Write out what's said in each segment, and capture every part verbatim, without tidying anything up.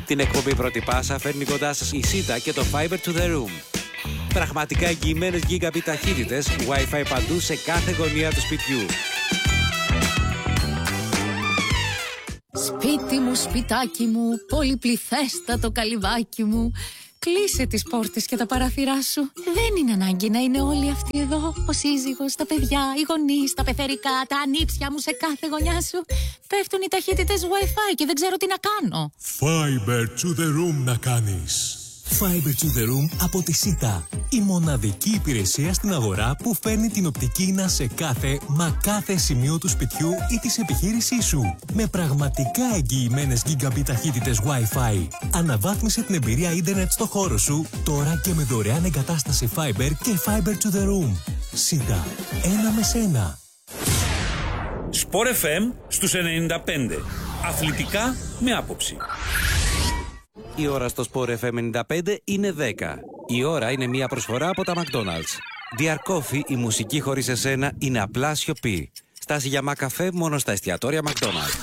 Την εκπομπή Πρώτη Πάσα φέρνει κοντά σας η Σίτα και το Fiber to the Room. Πραγματικά εγγυημένες γίγαμπιτ ταχύτητες, Wi-Fi παντού σε κάθε γωνία του σπιτιού. Σπίτι μου, σπιτάκι μου, πολυπληθέστατο καλυβάκι μου. Κλείσε τις πόρτες και τα παράθυρά σου. Δεν είναι ανάγκη να είναι όλοι αυτοί εδώ. Ο σύζυγος, τα παιδιά, οι γονείς, τα πεθερικά, τα ανήψια μου σε κάθε γωνιά σου. Πέφτουν οι ταχύτητες Wi-Fi και δεν ξέρω τι να κάνω. Fiber to the room να κάνεις. Fiber to the room από τη Σίτα. Η μοναδική υπηρεσία στην αγορά που φέρνει την οπτική ίνα σε κάθε, μα κάθε σημείο του σπιτιού ή της επιχείρησής σου. Με πραγματικά εγγυημένες gigabit ταχύτητες Wi-Fi. Αναβάθμισε την εμπειρία ίντερνετ στο χώρο σου, τώρα και με δωρεάν εγκατάσταση Fiber και Fiber to the room. Σίτα. Ένα με σένα. Sport εφ εμ στους ενενήντα πέντε. Αθλητικά με άποψη. Η ώρα στο Sport εφ εμ ενενήντα πέντε είναι δέκα. Η ώρα είναι μια προσφορά από τα McDonald's. Dear Coffee, η μουσική χωρίς εσένα είναι απλά σιωπή. Στάση για μακαφέ μόνο στα εστιατόρια McDonald's.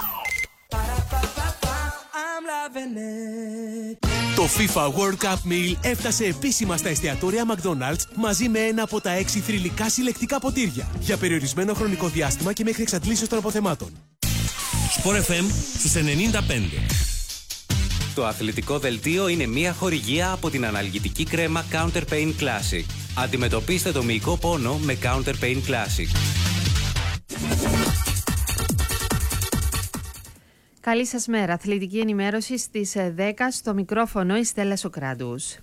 Το FIFA World Cup Meal έφτασε επίσημα στα εστιατόρια McDonald's μαζί με ένα από τα έξι θρυλικά συλλεκτικά ποτήρια για περιορισμένο χρονικό διάστημα και μέχρι εξαντλήσεως των αποθεμάτων. Sport εφ εμ στους ενενήντα πέντε. Το αθλητικό δελτίο είναι μια χορηγία από την αναλγητική κρέμα Counter Pain Classic. Αντιμετωπίστε το μυϊκό πόνο με Counter Pain Classic. Καλή σας μέρα. Αθλητική ενημέρωση στις δέκα στο μικρόφωνο η Στέλλα Σοκράτους.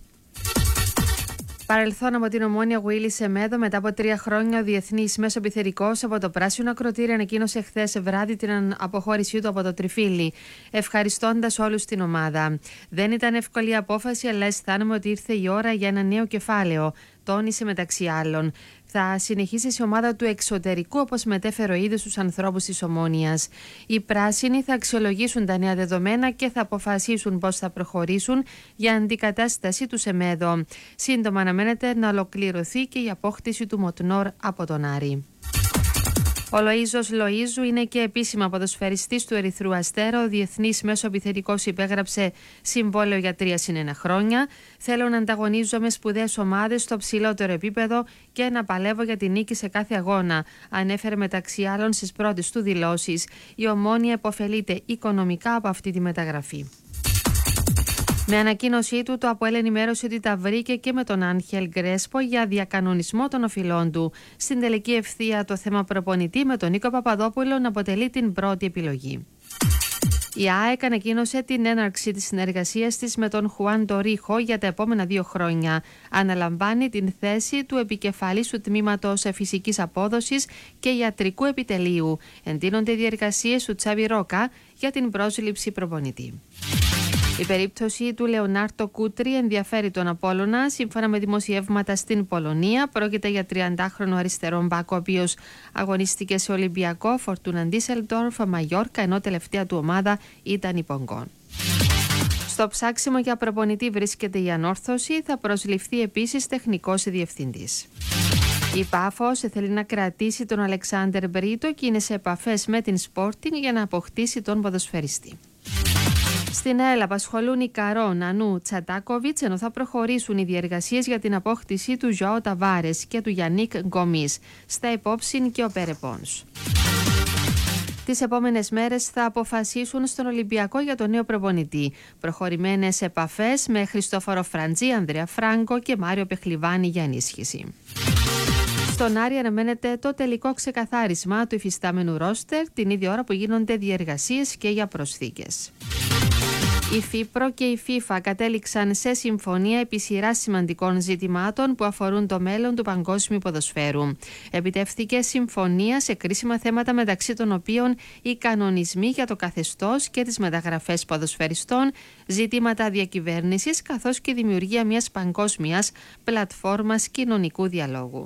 Παρελθόν από την Ομόνοια Γουίλη Σεμέδο, μετά από τρία χρόνια ο διεθνής μεσοεπιθετικός από το Πράσινο Ακροτήρι ανακοίνωσε χθες βράδυ την αποχώρησή του από το τριφύλι, ευχαριστώντας όλους την ομάδα. Δεν ήταν εύκολη απόφαση, αλλά αισθάνομαι ότι ήρθε η ώρα για ένα νέο κεφάλαιο, τόνισε μεταξύ άλλων. Θα συνεχίσει σε ομάδα του εξωτερικού, όπως μετέφερε ο ίδιος στους ανθρώπους της Ομόνοιας. Οι πράσινοι θα αξιολογήσουν τα νέα δεδομένα και θα αποφασίσουν πώς θα προχωρήσουν για αντικατάσταση του Σεμέδο. Σύντομα αναμένεται να ολοκληρωθεί και η απόκτηση του Μοτνόρ από τον Άρη. Ο Λοΐζος Λοΐζου είναι και επίσημα ποδοσφαιριστής του Ερυθρού Αστέρα. Ο διεθνής μεσοεπιθετικός υπέγραψε συμβόλαιο για τρία συν ένα χρόνια. Θέλω να ανταγωνίζομαι σπουδαίες ομάδες στο ψηλότερο επίπεδο και να παλεύω για την νίκη σε κάθε αγώνα, ανέφερε μεταξύ άλλων στις πρώτες του δηλώσεις. Η Ομόνοια επωφελείται οικονομικά από αυτή τη μεταγραφή. Με ανακοίνωσή του, το ΑΠΟΕΛ ενημέρωσε ότι τα βρήκε και με τον Άγχελ Γκρέσπο για διακανονισμό των οφειλών του. Στην τελική ευθεία το θέμα προπονητή, με τον Νίκο Παπαδόπουλο να αποτελεί την πρώτη επιλογή. Η ΑΕΚ ανακοίνωσε την έναρξη της συνεργασίας της με τον Χουάν Τορίχο για τα επόμενα δύο χρόνια. Αναλαμβάνει την θέση του επικεφαλής του τμήματος φυσικής απόδοσης και ιατρικού επιτελείου. Εντείνονται οι διεργασίες του Τσάβι Ρόκα για την πρόσληψη προπονητή. Η περίπτωση του Λεωνάρτο Κούτρι ενδιαφέρει τον Απόλλωνα. Σύμφωνα με δημοσιεύματα στην Πολωνία, πρόκειται για τριαντάχρονο αριστερό μπακ, ο οποίος αγωνίστηκε σε Ολυμπιακό, Φορτούνα Ντίσελντορφ, Μαγιόρκα, ενώ τελευταία του ομάδα ήταν η Πογκόν. Στο ψάξιμο για προπονητή βρίσκεται η ανόρθωση, θα προσληφθεί επίσης τεχνικός διευθυντής. Η Πάφος θέλει να κρατήσει τον Αλεξάνδερ Μπρίτο και είναι σε επαφές με την Sporting για να αποκτήσει τον ποδοσφαιριστή. Στην ΕΛ απασχολούν οι Καρό, Νανού, Τσατάκοβιτς, ενώ θα προχωρήσουν οι διεργασίες για την απόκτηση του Ζωάο Ταβάρες και του Γιαννίκ Γκομής. Στα υπόψη και ο Περεπόνς. Τις επόμενες μέρες θα αποφασίσουν στον Ολυμπιακό για τον νέο προπονητή. Προχωρημένες επαφές με Χριστόφορο Φραντζή, Ανδρέα Φράγκο και Μάριο Πεχλιβάνη για ενίσχυση. Στον Άρη αναμένεται το τελικό ξεκαθάρισμα του υφιστάμενου ρόστερ την ίδια ώρα που γίνονται διεργασίες και για προσθήκες. Η ΦΥΠΡΟ και η FIFA κατέληξαν σε συμφωνία επί σειρά σημαντικών ζητημάτων που αφορούν το μέλλον του παγκόσμιου ποδοσφαίρου. Επιτεύχθηκε συμφωνία σε κρίσιμα θέματα, μεταξύ των οποίων οι κανονισμοί για το καθεστώς και τις μεταγραφές ποδοσφαιριστών, ζητήματα διακυβέρνησης, καθώς και η δημιουργία μιας παγκόσμιας πλατφόρμας κοινωνικού διαλόγου.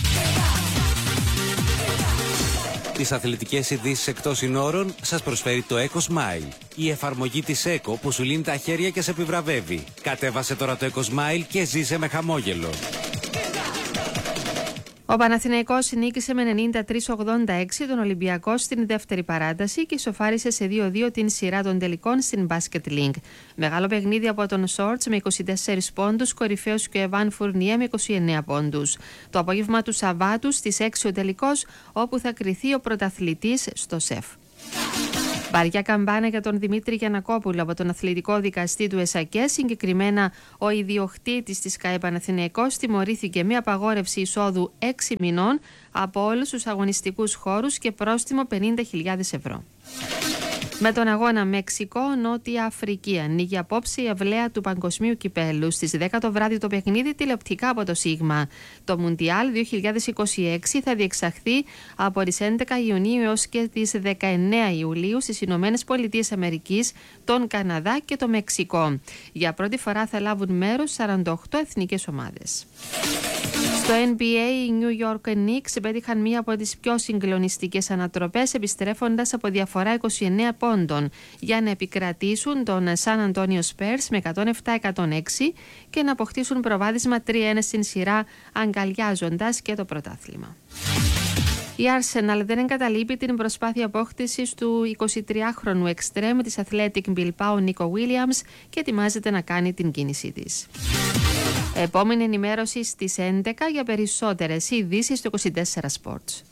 Τις αθλητικές ειδήσεις εκτός συνόρων σας προσφέρει το EcoSmile. Η εφαρμογή της Eco που σου λύνει τα χέρια και σε επιβραβεύει. Κατέβασε τώρα το EcoSmile και ζήσε με χαμόγελο. Ο Παναθηναϊκός νίκησε με ενενήντα τρία ογδόντα έξι τον Ολυμπιακό στην δεύτερη παράταση και ισοφάρισε σε δύο δύο την σειρά των τελικών στην Basket League. Μεγάλο παιχνίδι από τον Σόρτς με είκοσι τέσσερις πόντους, κορυφαίος και ο Εβάν Φουρνιέ με είκοσι εννέα πόντους. Το απόγευμα του Σαββάτου στις έξι ο τελικός, όπου θα κριθεί ο πρωταθλητής στο ΣΕΦ. Βαριά καμπάνα για τον Δημήτρη Γιαννακόπουλο από τον αθλητικό δικαστή του ΕΣΑΚΕ. Συγκεκριμένα, ο ιδιοκτήτης της ΚΑΕ Παναθηναϊκός τιμωρήθηκε με απαγόρευση εισόδου έξι μηνών από όλους τους αγωνιστικούς χώρους και πρόστιμο πενήντα χιλιάδες ευρώ. Με τον αγώνα Μέξικο-Νότια Αφρική ανοίγει απόψε η αυλαία του Παγκοσμίου Κυπέλου. Στις δέκα το βράδυ το παιχνίδι τηλεοπτικά από το ΣΥΓΜΑ. Το Μουντιάλ δύο χιλιάδες είκοσι έξι θα διεξαχθεί από τις έντεκα Ιουνίου έως και τις δεκαεννέα Ιουλίου στις Ηνωμένες Πολιτείες Αμερικής, τον Καναδά και το Μεξικό. Για πρώτη φορά θα λάβουν μέρος σαράντα οκτώ εθνικές ομάδες. Στο N B A, οι New York Knicks πέτυχαν μία από τις πιο συγκλονιστικές ανατροπές, επιστρέφοντας από διαφορά είκοσι εννέα πόντων για να επικρατήσουν τον San Antonio Spurs με εκατόν επτά εκατόν έξι και να αποκτήσουν προβάδισμα τρία ένα στην σειρά, αγκαλιάζοντας και το πρωτάθλημα. Η Arsenal δεν εγκαταλείπει την προσπάθεια απόκτησης του εικοσιτριάχρονου εξτρέμ της Athletic Bilbao Nico Williams και ετοιμάζεται να κάνει την κίνησή της. Επόμενη ενημέρωση στις έντεκα για περισσότερες ειδήσεις στο είκοσι τέσσερα Sports.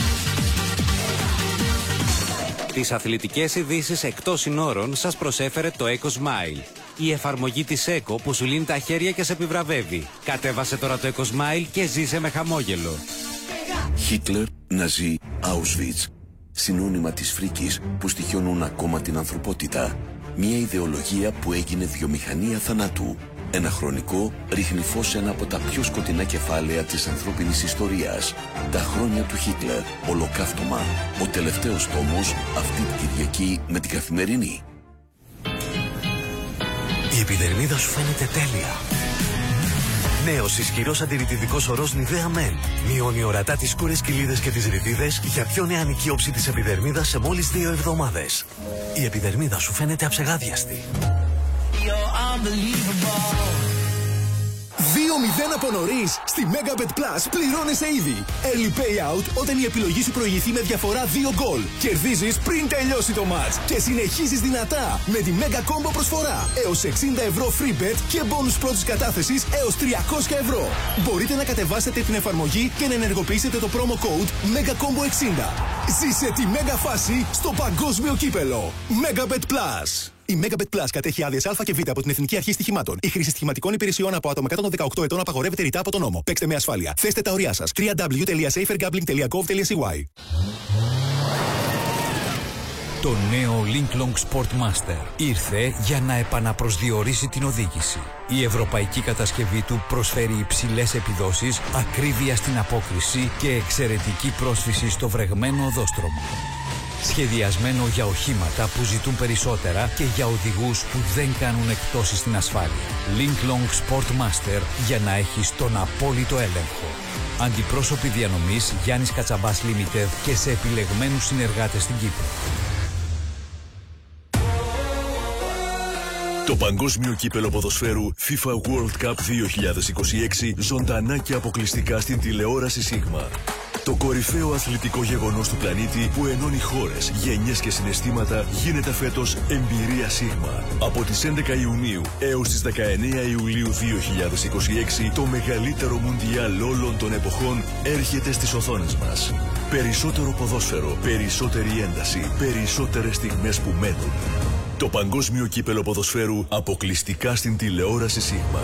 Τις αθλητικές ειδήσεις εκτός συνόρων σας προσέφερε το EcoSmile. Η εφαρμογή της Eco που σου λύνει τα χέρια και σε επιβραβεύει. Κατέβασε τώρα το EcoSmile και ζήσε με χαμόγελο. Χίτλερ, Ναζί, Auschwitz. Συνώνυμα της φρίκης που στοιχιώνουν ακόμα την ανθρωπότητα. Μια ιδεολογία που έγινε βιομηχανία θανάτου. Ένα χρονικό ρίχνει φως σε ένα από τα πιο σκοτεινά κεφάλαια της ανθρώπινης ιστορίας. Τα χρόνια του Χίτλερ, ολοκαύτωμα. Ο τελευταίος τόμος αυτή την Κυριακή με την Καθημερινή. Η επιδερμίδα σου φαίνεται τέλεια. Νέος ισχυρός αντιρρητιδικός ορός Nivea Men. Μειώνει ορατά τις σκούρες κοιλίδες και τις ρητίδες για πιο νεανική όψη της επιδερμίδας σε μόλις δύο εβδομάδες. Η επιδερμίδα σου φαίνεται αψεγάδιαστη. δύο μηδέν από νωρίς. Στη Megabet Plus πληρώνεσαι ήδη. Early payout όταν η επιλογή σου προηγηθεί με διαφορά δύο γκολ. Κερδίζεις πριν τελειώσει το match. Και συνεχίζεις δυνατά με τη Mega Combo προσφορά. Έως εξήντα ευρώ free bet και bonus πρώτης κατάθεσης έως τριακόσια ευρώ. Μπορείτε να κατεβάσετε την εφαρμογή και να ενεργοποιήσετε το promo code Mega Combo εξήντα. Ζήσε τη Mega φάση στο παγκόσμιο κύπελο. Megabet Plus. Η Megabet Plus κατέχει άδειες Α και Β από την Εθνική Αρχή Στοιχημάτων. Η χρήση στοιχηματικών υπηρεσιών από άτομα κάτω των δεκαοκτώ ετών απαγορεύεται ρητά από τον νόμο. Παίξτε με ασφάλεια. Θέστε τα ωριά σας. double-u double-u double-u τελεία safer gambling τελεία gov τελεία c y. Το νέο Linklong Sportmaster ήρθε για να επαναπροσδιορίσει την οδήγηση. Η ευρωπαϊκή κατασκευή του προσφέρει υψηλές επιδόσεις, ακρίβεια στην απόκριση και εξαιρετική πρόσφυση στο βρεγμένο οδόστρωμα. Σχεδιασμένο για οχήματα που ζητούν περισσότερα και για οδηγούς που δεν κάνουν εκπτώσεις στην ασφάλεια. Linklong Sportmaster για να έχεις τον απόλυτο έλεγχο. Αντιπρόσωποι διανομής Γιάννης Κατσαμπάς Limited και σε επιλεγμένους συνεργάτες στην Κύπρο. Το Παγκόσμιο Κύπελλο Ποδοσφαίρου FIFA World Cup δύο χιλιάδες είκοσι έξι ζωντανά και αποκλειστικά στην τηλεόραση Σίγμα. Το κορυφαίο αθλητικό γεγονός του πλανήτη που ενώνει χώρες, γενιές και συναισθήματα γίνεται φέτος εμπειρία Σίγμα. Από τις έντεκα Ιουνίου έως τις δεκαεννέα Ιουλίου δύο χιλιάδες είκοσι έξι το μεγαλύτερο μουντιάλ όλων των εποχών έρχεται στις οθόνες μας. Περισσότερο ποδόσφαιρο, περισσότερη ένταση, περισσότερες στιγμές που μένουν. Το Παγκόσμιο Κύπελλο Ποδοσφαίρου αποκλειστικά στην τηλεόραση Σίγμα.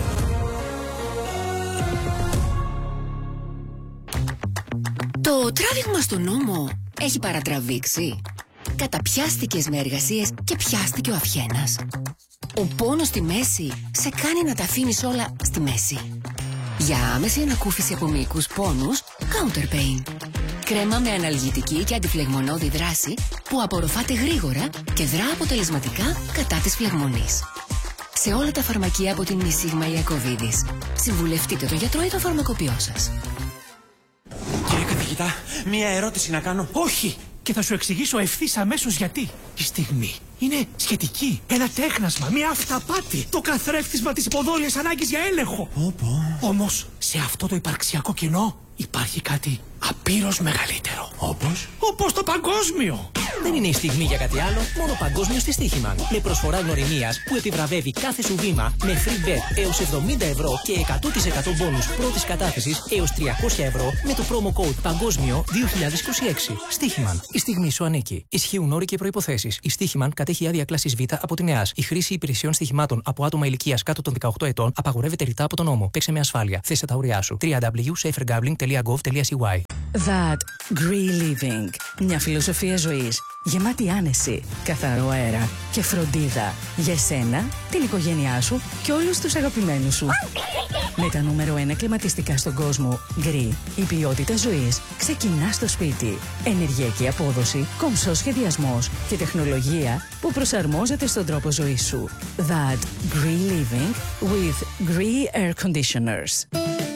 Το τράβηγμα στον νόμο έχει παρατραβήξει. Καταπιάστηκες με εργασίες και πιάστηκε ο αυχένας. Ο πόνος στη μέση σε κάνει να τα αφήνεις όλα στη μέση. Για άμεση ανακούφιση από μυϊκούς πόνους, Counter Pain. Κρέμα με αναλγητική και αντιφλεγμονώδη δράση που απορροφάται γρήγορα και δρά αποτελεσματικά κατά της φλεγμονής. Σε όλα τα φαρμακεία από την Σίγμα Ιακωβίδης. Συμβουλευτείτε τον γιατρό ή το φαρμακοποιό σας. Κύριε καθηγητά, μία ερώτηση να κάνω. Όχι! Και θα σου εξηγήσω ευθύς αμέσως γιατί. Η στιγμή είναι σχετική. Ένα τέχνασμα, μία αυταπάτη. Το καθρέφτισμα της υποδόλιας ανάγκης για έλεγχο. Πω, πω. Όμως, σε αυτό το υπαρξιακό κενό υπάρχει κάτι απείρως μεγαλύτερο. Όπως? Όπως το παγκόσμιο. Δεν είναι η στιγμή για κάτι άλλο, μόνο παγκόσμιο στη Στοίχημαν. Με προσφορά γνωριμίας που επιβραβεύει κάθε σου βήμα με free bet έως εβδομήντα ευρώ και εκατό τοις εκατό μπόνους πρώτης κατάθεσης έως τριακόσια ευρώ με το promo code Παγκόσμιο δύο χιλιάδες είκοσι έξι. Στοίχημαν. Η στιγμή σου ανήκει. Ισχύουν όροι και προϋποθέσεις. Η Στοίχημαν κατέχει άδεια κλάσης Β από την ΕΑΣ. Η χρήση υπηρεσιών στοιχημάτων από άτομα ηλικίας κάτω των δεκαοκτώ ετών απαγορεύεται ρητά από τον νόμο. Παίξε με ασφάλεια. Θέσε τα όρια σου. double-u double-u double-u τελεία safer gambling τελεία gov τελεία c y. That Green Living. Μια φιλοσοφία ζωής γεμάτη άνεση, καθαρό αέρα και φροντίδα για εσένα, την οικογένειά σου και όλους τους αγαπημένους σου. Με τα νούμερο ένα κλιματιστικά στον κόσμο, Green, η ποιότητα ζωής ξεκινά στο σπίτι. Ενεργειακή απόδοση, κομψός σχεδιασμός και τεχνολογία που προσαρμόζεται στον τρόπο ζωής σου. That Green Living with Green Air Conditioners.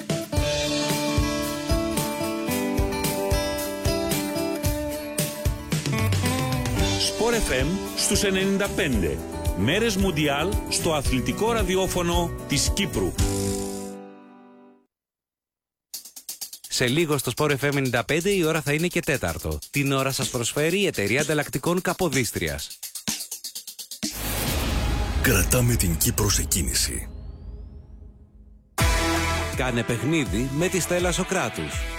Sport εφ εμ στους ενενήντα πέντε. Μέρες Μουντιάλ στο αθλητικό ραδιόφωνο της Κύπρου. Σε λίγο στο Sport εφ εμ ενενήντα πέντε η ώρα θα είναι και τέταρτο. Την ώρα σας προσφέρει η εταιρεία ανταλλακτικών Καποδίστριας. Κρατάμε την Κύπρο σε κίνηση. Κάνε παιχνίδι με τη Στέλλα Σοκράτους.